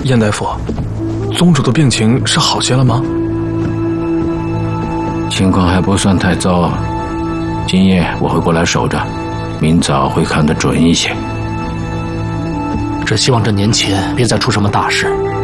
燕大夫，宗主的病情是好些了吗？ 情况还不算太糟，今夜我会过来守着，明早会看得准一些。 只希望这年前别再出什么大事。